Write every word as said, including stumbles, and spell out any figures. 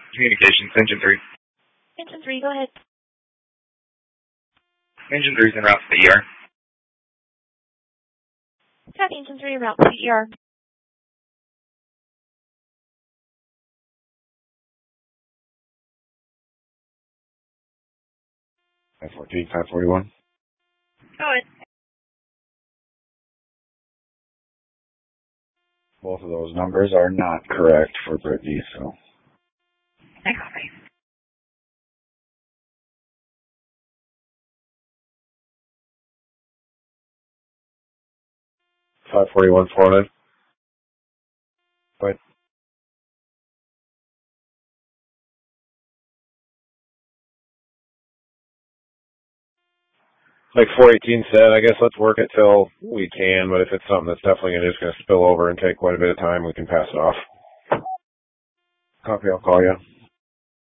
Communications, engine three. Engine three, go ahead. Engine three's en route to the E R. Copy, engine three, route to the E R. five fourteen, five forty-one. Go ahead. Both of those numbers are not correct for Brittany, so. I copy. five forty-one, Florida. But like four eighteen said, I guess let's work it till we can, but if it's something that's definitely gonna, just going to spill over and take quite a bit of time, we can pass it off. Copy, I'll call you.